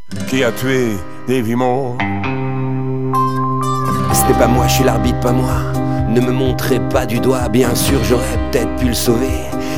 Qui a tué Davy Moore? Ce n'est pas moi, je suis l'arbitre, pas moi. Ne me montrez pas du doigt, bien sûr j'aurais peut-être pu le sauver.